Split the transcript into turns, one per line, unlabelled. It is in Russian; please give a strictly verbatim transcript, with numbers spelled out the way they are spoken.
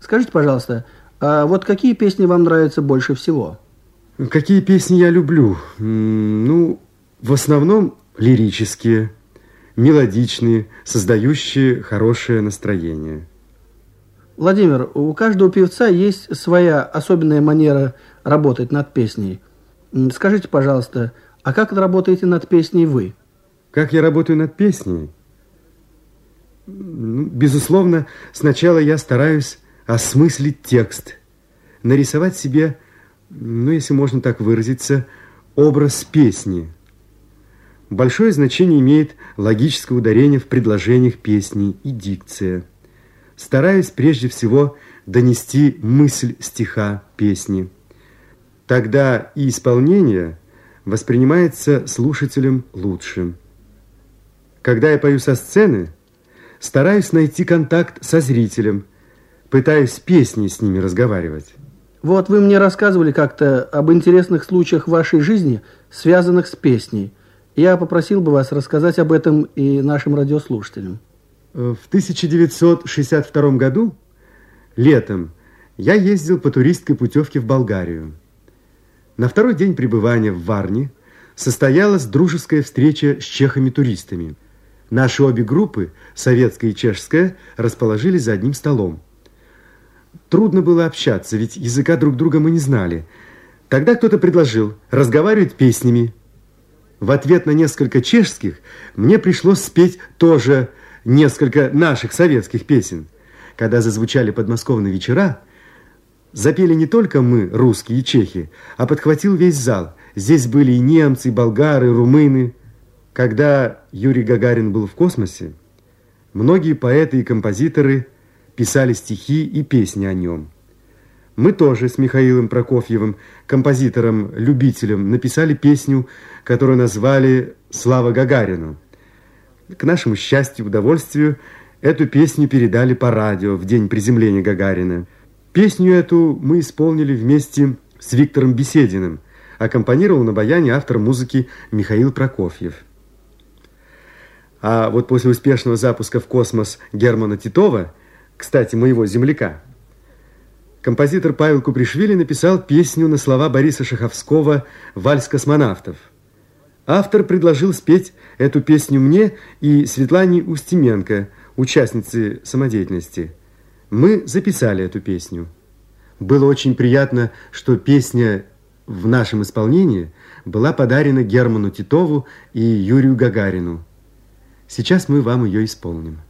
Скажите, пожалуйста, а вот какие песни вам нравятся больше всего?
Какие песни я люблю? Ну, в основном лирические, мелодичные, создающие хорошее настроение.
Владимир, у каждого певца есть своя особенная манера работать над песней. Скажите, пожалуйста, а как работаете над песней вы?
Как я работаю над песней? Ну, безусловно, сначала я стараюсь осмыслить текст, нарисовать себе, ну, если можно так выразиться, образ песни. Большое значение имеет логическое ударение в предложениях песни и дикция. Стараюсь прежде всего донести мысль стиха песни. Тогда и исполнение воспринимается слушателем лучше. Когда я пою со сцены, стараюсь найти контакт со зрителем, пытаюсь песней с ними разговаривать.
Вот вы мне рассказывали как-то об интересных случаях в вашей жизни, связанных с песней. Я попросил бы вас рассказать об этом и нашим радиослушателям.
В тысяча девятьсот шестьдесят втором году, летом, я ездил по туристской путевке в Болгарию. На второй день пребывания в Варне состоялась дружеская встреча с чехами-туристами. Наши обе группы, советская и чешская, расположились за одним столом. Трудно было общаться, ведь языка друг друга мы не знали. Тогда кто-то предложил разговаривать песнями. В ответ на несколько чешских мне пришлось спеть тоже несколько наших советских песен. Когда зазвучали подмосковные вечера, запели не только мы, русские и чехи, а подхватил весь зал. Здесь были и немцы, и болгары, и румыны. Когда Юрий Гагарин был в космосе, многие поэты и композиторы писали стихи и песни о нем. Мы тоже с Михаилом Прокофьевым, композитором-любителем, написали песню, которую назвали «Слава Гагарину». К нашему счастью и удовольствию, эту песню передали по радио в день приземления Гагарина. Песню эту мы исполнили вместе с Виктором Бесединым. Аккомпанировал на баяне автор музыки Михаил Прокофьев. А вот после успешного запуска в космос Германа Титова, кстати, моего земляка, композитор Павел Купришвили написал песню на слова Бориса Шаховского «Вальс космонавтов». Автор предложил спеть эту песню мне и Светлане Устименко, участнице самодеятельности. Мы записали эту песню. Было очень приятно, что песня в нашем исполнении была подарена Герману Титову и Юрию Гагарину. Сейчас мы вам ее исполним.